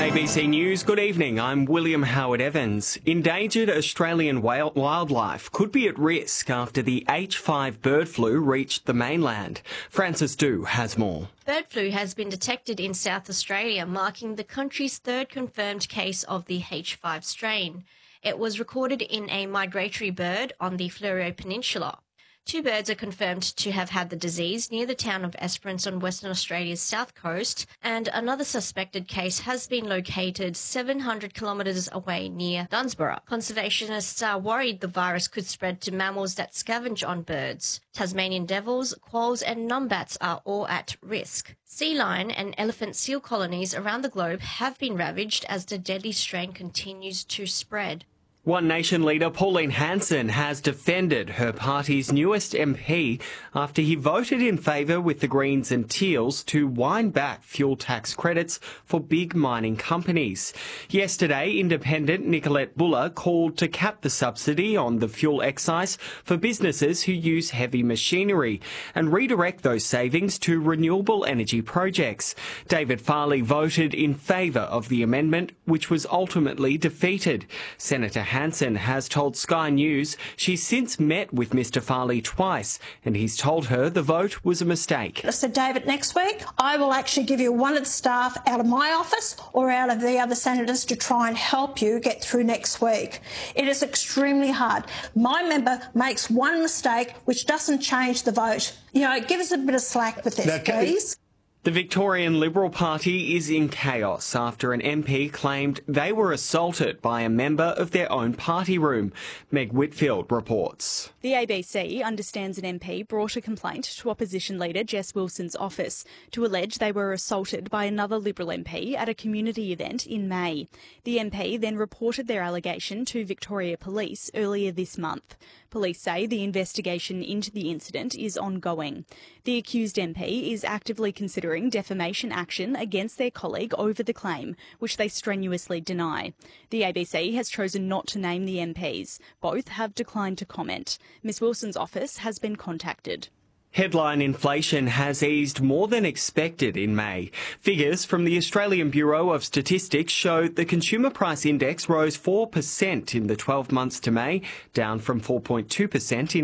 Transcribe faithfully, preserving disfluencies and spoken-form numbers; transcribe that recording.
A B C News, good evening. I'm William Howard Evans. Endangered Australian wildlife could be at risk after the H five bird flu reached the mainland. Francis Du has more. Bird flu has been detected in South Australia, marking the country's third confirmed case of the H five strain. It was recorded in a migratory bird on the Fleurieu Peninsula. Two birds are confirmed to have had the disease near the town of Esperance on Western Australia's south coast, and another suspected case has been located seven hundred kilometres away near Dunsborough. Conservationists are worried the virus could spread to mammals that scavenge on birds. Tasmanian devils, quolls and numbats are all at risk. Sea lion and elephant seal colonies around the globe have been ravaged as the deadly strain continues to spread. One Nation leader Pauline Hanson has defended her party's newest M P after he voted in favour with the Greens and Teals to wind back fuel tax credits for big mining companies. Yesterday, Independent Nicolette Buller called to cap the subsidy on the fuel excise for businesses who use heavy machinery and redirect those savings to renewable energy projects. David Farley voted in favour of the amendment, which was ultimately defeated. Senator Hanson has told Sky News she's since met with Mr Farley twice and he's told her the vote was a mistake. I said, David, next week I will actually give you one of the staff out of my office or out of the other senators to try and help you get through next week. It is extremely hard. My member makes one mistake which doesn't change the vote. You know, give us a bit of slack with this, Okay. please. The Victorian Liberal Party is in chaos after an M P claimed they were assaulted by a member of their own party room. Meg Whitfield reports. The A B C understands an M P brought a complaint to opposition leader Jess Wilson's office to allege they were assaulted by another Liberal M P at a community event in May. The M P then reported their allegation to Victoria Police earlier this month. Police say the investigation into the incident is ongoing. The accused M P is actively considering defamation action against their colleague over the claim, which they strenuously deny. The A B C has chosen not to name the M Ps. Both have declined to comment. Miss Wilson's office has been contacted. Headline inflation has eased more than expected in May. Figures from the Australian Bureau of Statistics show the Consumer Price Index rose four percent in the twelve months to May, down from four point two percent in